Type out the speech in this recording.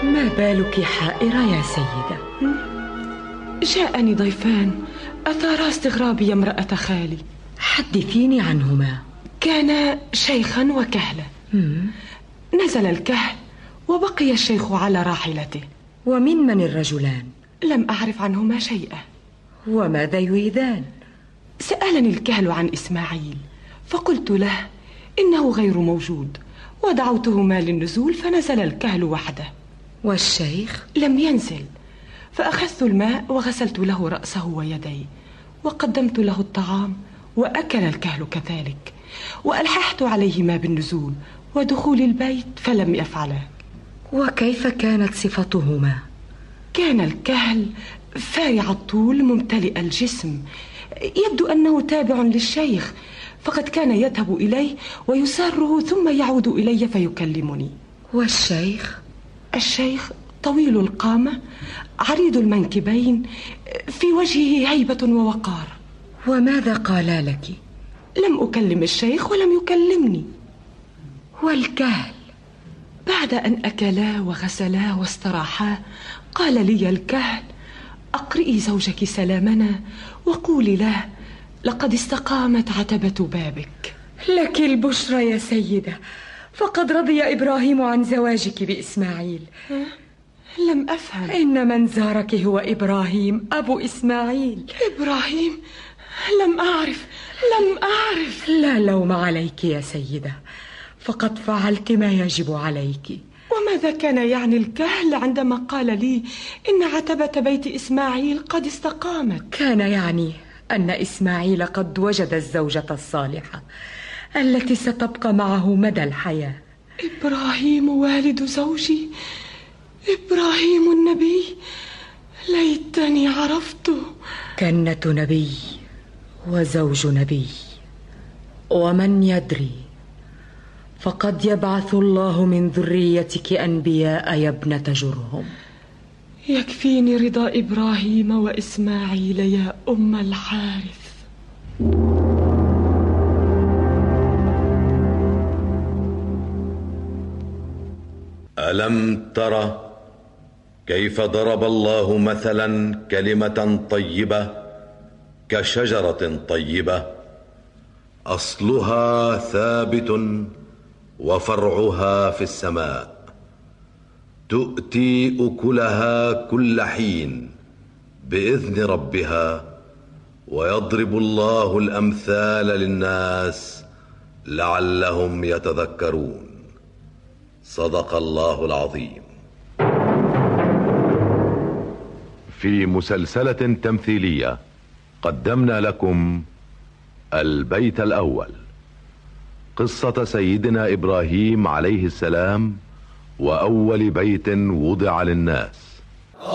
ما بالك حائرة يا سيدة؟ جاءني ضيفان أثارا استغرابي يا امرأة خالي. حدثيني عنهما. كان شيخا وكهلا. نزل الكهل وبقي الشيخ على راحلته. ومن الرجلان؟ لم أعرف عنهما شيئا. وماذا يريدان؟ سألني الكهل عن إسماعيل، فقلت له إنه غير موجود، ودعوتهما للنزول فنزل الكهل وحده. والشيخ؟ لم ينزل، فأخذت الماء وغسلت له رأسه ويديه، وقدمت له الطعام، وأكل الكهل كذلك، وألححت عليهما بالنزول ودخول البيت فلم يفعلا. وكيف كانت صفتهما؟ كان الكهل فارع الطول ممتلئ الجسم، يبدو أنه تابع للشيخ، فقد كان يذهب إليه ويساره ثم يعود إلي فيكلمني. والشيخ؟ الشيخ طويل القامة، عريض المنكبين، في وجهه هيبة ووقار. وماذا قال لك؟ لم أكلم الشيخ ولم يكلمني. والكهل؟ بعد أن أكلا وغسلا واستراحا قال لي الكهل: أقرئي زوجك سلامنا وقولي له لقد استقامت عتبة بابك. لك البشرى يا سيدة، فقد رضي إبراهيم عن زواجك بإسماعيل. لم أفهم. إن من زارك هو إبراهيم أبو إسماعيل. إبراهيم؟ لم أعرف. لا لوم عليك يا سيدة، فقد فعلت ما يجب عليك. وماذا كان يعني الكهل عندما قال لي إن عتبة بيت إسماعيل قد استقامت؟ كان يعني أن إسماعيل قد وجد الزوجة الصالحة التي ستبقى معه مدى الحياة. إبراهيم والد زوجي، إبراهيم النبي، ليتني عرفته. كنة نبي وزوج نبي، ومن يدري، فقد يبعث الله من ذريتك أنبياء يا ابنة جرهم. يكفيني رضا إبراهيم وإسماعيل يا أم الحارث. ألم تر كيف ضرب الله مثلا كلمة طيبة كشجرة طيبة أصلها ثابت وفرعها في السماء تؤتي أكلها كل حين بإذن ربها ويضرب الله الأمثال للناس لعلهم يتذكرون. صدق الله العظيم. في مسلسلة تمثيلية قدمنا لكم البيت الأول، قصة سيدنا إبراهيم عليه السلام وأول بيت وضع للناس.